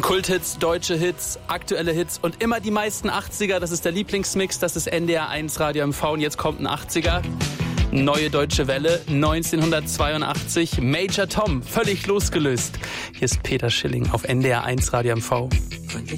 Kulthits, deutsche Hits, aktuelle Hits und immer die meisten 80er. Das ist der Lieblingsmix, das ist NDR 1 Radio MV und jetzt kommt ein 80er. Neue Deutsche Welle, 1982, Major Tom, völlig losgelöst. Hier ist Peter Schilling auf NDR 1 Radio MV.